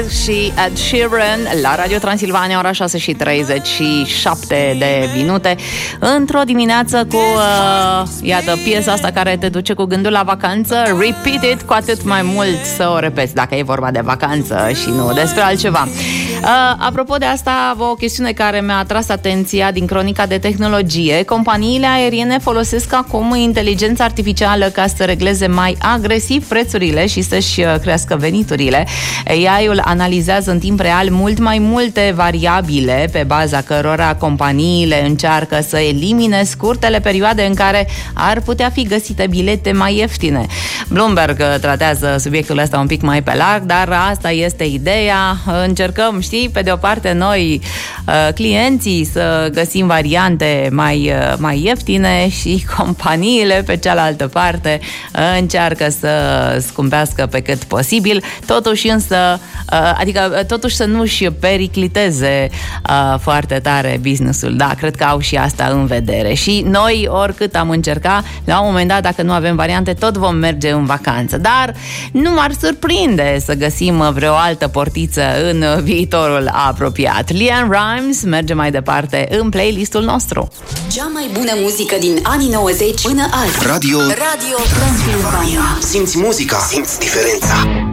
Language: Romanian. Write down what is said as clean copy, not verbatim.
și Ed Sheeran la Radio Transilvania, ora 6:37 de minute. Într-o dimineață cu, iată, piesa asta care te duce cu gândul la vacanță. Repeat it, cu atât mai mult să o repeți dacă e vorba de vacanță și nu despre altceva. Apropo de asta, o chestiune care mi-a atras atenția din cronica de tehnologie. Companiile aeriene folosesc acum inteligența artificială ca să regleze mai agresiv prețurile și să-și crească veniturile. AI-ul analizează în timp real mult mai multe variabile pe baza cărora companiile încearcă să elimine scurtele perioade în care ar putea fi găsite bilete mai ieftine. Bloomberg tratează subiectul ăsta un pic mai pe larg, dar asta este ideea. Încercăm, știi, pe de o parte noi, clienții, să găsim variante mai ieftine și companiile, pe cealaltă parte, încearcă să scumpească pe cât posibil, totuși însă, adică totuși să nu-și pericliteze foarte tare business-ul. Da, cred că au și asta în vedere. Și noi, oricât am încercat, la un moment dat, dacă nu avem variante, tot vom merge în vacanță. Dar nu m-ar surprinde să găsim vreo altă portiță în viitorul apropiat. LeAnn Rimes merge mai departe în playlistul nostru. Cea mai bună muzică din anii 90 până azi. Radio Transilvania. Simți muzica, simți diferența.